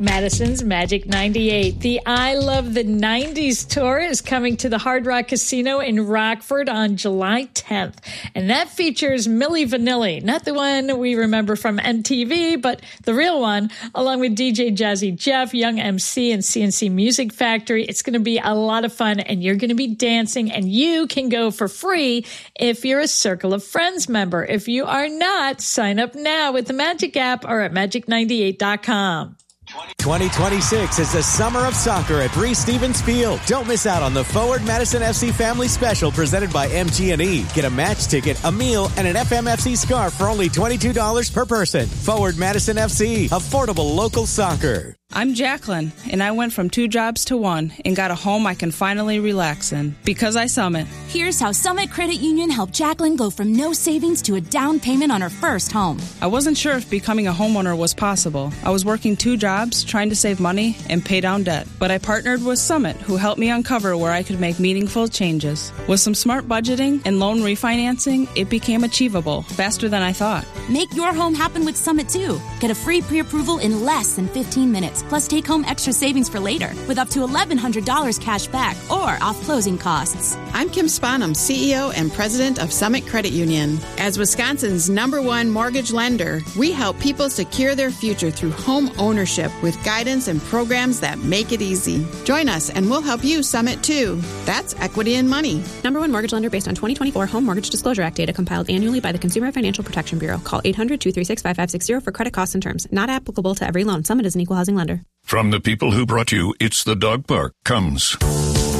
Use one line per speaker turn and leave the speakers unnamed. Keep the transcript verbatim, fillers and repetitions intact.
Madison's Magic ninety-eight. The I Love the nineties tour is coming to the Hard Rock Casino in Rockford on July tenth. And that features Milli Vanilli, not the one we remember from M T V, but the real one, along with D J Jazzy Jeff, Young M C, and C N C Music Factory. It's going to be a lot of fun, and you're going to be dancing, and you can go for free if you're a Circle of Friends member. If you are not, sign up now with the Magic app or at magic ninety-eight dot com.
twenty twenty-six is the summer of soccer at Breese Stevens Field. Don't miss out on the Forward Madison F C Family Special presented by M G and E. Get a match ticket, a meal, and an F M F C scarf for only twenty-two dollars per person. Forward Madison F C, affordable local soccer.
I'm Jacqueline, and I went from two jobs to one and got a home I can finally relax in because I Summit.
Here's how Summit Credit Union helped Jacqueline go from no savings to a down payment on her first home.
I wasn't sure if becoming a homeowner was possible. I was working two jobs, trying to save money and pay down debt. But I partnered with Summit, who helped me uncover where I could make meaningful changes. With some smart budgeting and loan refinancing, it became achievable faster than I thought.
Make your home happen with Summit, too. Get a free pre-approval in less than fifteen minutes. Plus, take home extra savings for later with up to eleven hundred dollars cash back or off closing costs.
I'm Kim Spanum, C E O and President of Summit Credit Union. As Wisconsin's number one mortgage lender, we help people secure their future through home ownership with guidance and programs that make it easy. Join us and we'll help you Summit too. That's equity in money.
Number one mortgage lender based on twenty twenty-four Home Mortgage Disclosure Act data compiled annually by the Consumer Financial Protection Bureau. Call eight hundred, two three six, five five six zero for credit costs and terms. Not applicable to every loan. Summit is an equal housing lender.
From the people who brought you It's the Dog Park comes